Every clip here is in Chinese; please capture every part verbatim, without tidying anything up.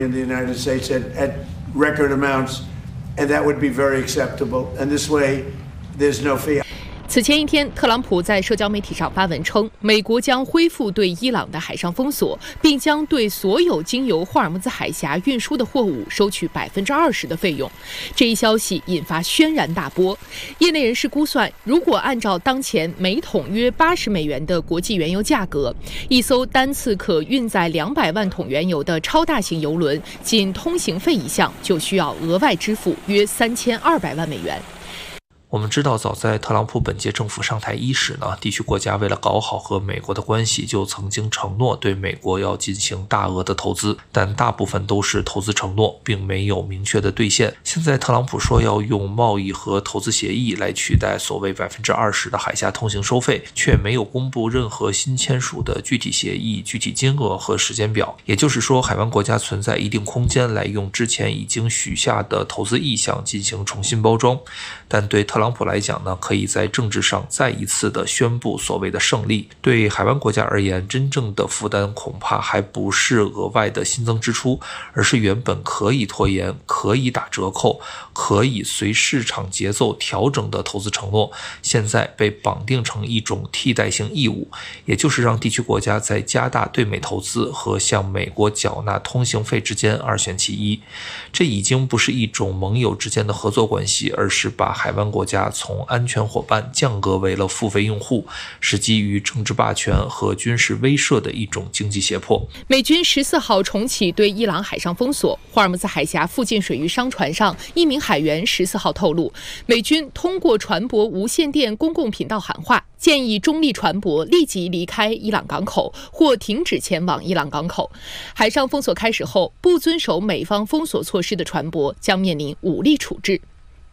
in the United States at, at record amounts, and that would be very acceptable. And this way, there's no fee. 此前一天，特朗普在社交媒体上发文称，美国将恢复对伊朗的海上封锁，并将对所有经由霍尔木兹海峡运输的货物收取百分之二十的费用。这一消息引发轩然大波。业内人士估算，如果按照当前每桶约八十美元的国际原油价格，一艘单次可运载两百万桶原油的超大型油轮，仅通行费一项就需要额外支付约三千二百万美元。 我们知道，早在特朗普本届政府上台伊始呢，地区国家为了搞好和美国的关系，就曾经承诺对美国要进行大额的投资，但大部分都是投资承诺，并没有明确的兑现。现在特朗普说要用贸易和投资协议来取代所谓百分之二十的海峡通行收费，却没有公布任何新签署的具体协议、具体金额和时间表。也就是说，海湾国家存在一定空间来用之前已经许下的投资意向进行重新包装，但对特特朗普来讲呢，可以在政治上再一次的宣布所谓的胜利。对海湾国家而言，真正的负担恐怕还不是额外的新增支出，而是原本可以拖延、可以打折扣、可以随市场节奏调整的投资承诺，现在被绑定成一种替代性义务，也就是让地区国家在加大对美投资和向美国缴纳通行费之间二选其一。这已经不是一种盟友之间的合作关系，而是把海湾国家从安全伙伴降格为了付费用户，是基于政治霸权和军事威慑的一种经济胁迫。 美军十四号重启对伊朗海上封锁，霍尔木兹海峡附近水域商船上，一名海员十四号透露，美军通过船舶无线电公共频道喊话，建议中立船舶立即离开伊朗港口或停止前往伊朗港口。海上封锁开始后，不遵守美方封锁措施的船舶将面临武力处置。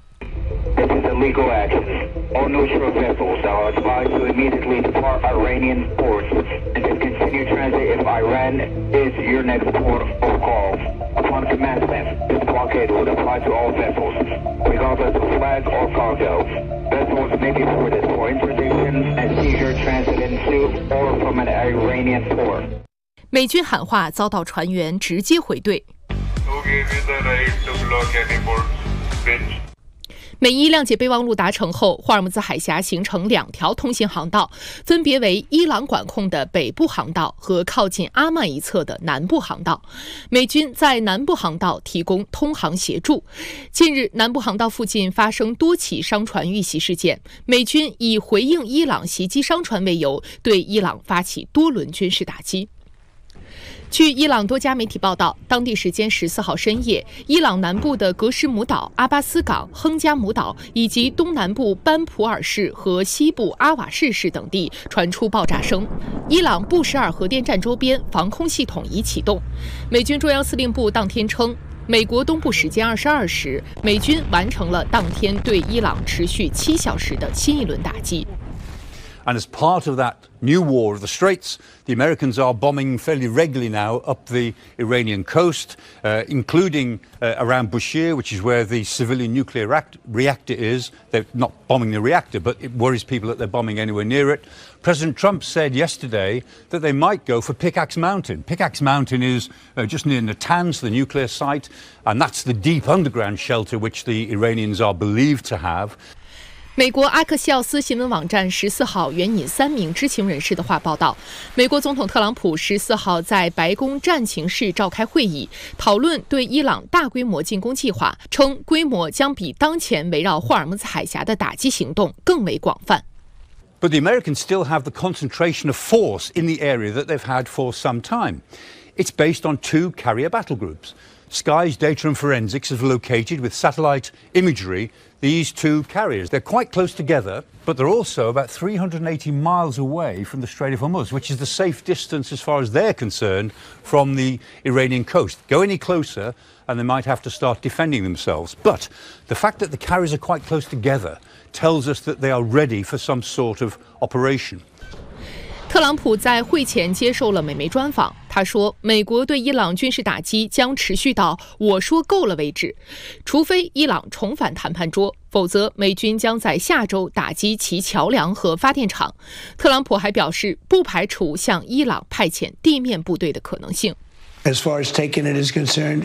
This is a legal action. All neutral vessels are advised to immediately depart Iranian ports and discontinue transit if Iran is your next port of call. Upon commencement, this blockade would apply to all vessels, regardless of flag or cargo. Vessels may be boarded for interdiction and seizure transit into or from an Iranian port. 美军喊话遭到船员直接回怼。美伊谅解备忘录达成后，霍尔木兹海峡形成两条通行航道，分别为伊朗管控的北部航道和靠近阿曼一侧的南部航道。美军在南部航道提供通航协助。近日，南部航道附近发生多起商船遇袭事件，美军以回应伊朗袭击商船为由，对伊朗发起多轮军事打击。据伊朗多家媒体报道，当地时间十四号深夜，伊朗南部的格什姆岛、阿巴斯港、亨加姆岛以及东南部班普尔市和西部阿瓦士市等地传出爆炸声。伊朗布什尔核电站周边防空系统已启动。美军中央司令部当天称，美国东部时间二十二时，美军完成了当天对伊朗持续七小时的新一轮打击。 And as part of that new war of the Straits, the Americans are bombing fairly regularly now up the Iranian coast, uh, including uh, around Bushehr, which is where the civilian nuclear react- reactor is. They're not bombing the reactor, but it worries people that they're bombing anywhere near it. President Trump said yesterday that they might go for Pickaxe Mountain. Pickaxe Mountain is uh, just near Natanz, the nuclear site, and that's the deep underground shelter which the Iranians are believed to have. 美国阿克西奥斯新闻网站十四号援引三名知情人士的话报道，美国总统特朗普十四号在白宫战情室召开会议，讨论对伊朗大规模进攻计划，称规模将比当前围绕霍尔木兹海峡的打击行动更为广泛。 But the Americans still have the concentration of force in the area that they've had for some time. It's based on two carrier battle groups. Skies Data and Forensics have located with satellite imagery these two carriers. They're quite close together, but they're also about three hundred eighty miles away from the Strait of Hormuz, which is the safe distance as far as they're concerned from the Iranian coast. Go any closer and they might have to start defending themselves. But the fact that the carriers are quite close together tells us that they are ready for some sort of operation. 特朗普在会前接受了美媒专访，他说，美国对伊朗军事打击将持续到我说够了为止，除非伊朗重返谈判桌，否则美军将在下周打击其桥梁和发电厂。特朗普还表示，不排除向伊朗派遣地面部队的可能性。 As far as taking it is concerned,